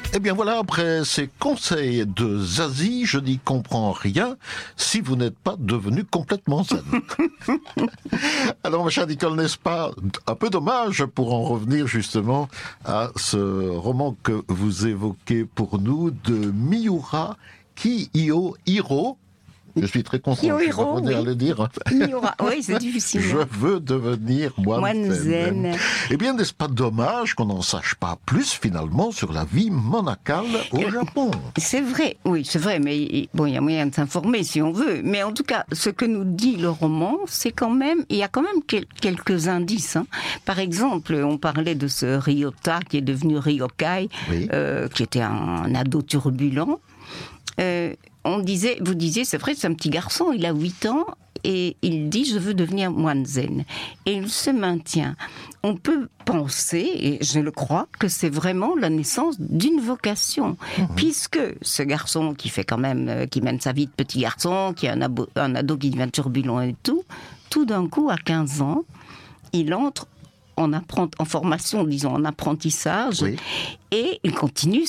Eh bien voilà, après ces conseils de Zazie, je n'y comprends rien si vous n'êtes pas devenu complètement zen. Alors ma chère Nicole, n'est-ce pas un peu dommage pour en revenir justement à ce roman que vous évoquez pour nous de Miura Kihiro. Je suis très content, je vais revenir à le dire. Miura, oui, c'est difficile. Je veux devenir moine zen. Eh bien, n'est-ce pas dommage qu'on n'en sache pas plus finalement sur la vie monacale au Japon? C'est vrai, oui, c'est vrai, mais bon, il y a moyen de s'informer si on veut. Mais en tout cas, ce que nous dit le roman, c'est quand même, il y a quand même quelques indices. Hein. Par exemple, on parlait de ce Ryota qui est devenu Ryokai, Oui. qui était un ado turbulent. Vous disiez, c'est vrai, c'est un petit garçon, il a 8 ans, et il dit « je veux devenir moine zen ». Et il se maintient. On peut penser, et je le crois, que c'est vraiment la naissance d'une vocation. Puisque ce garçon qui fait quand même, qui mène sa vie de petit garçon, qui est un ado qui devient turbulent et tout d'un coup, à 15 ans, il entre en formation, disons, en apprentissage, Oui. et il continue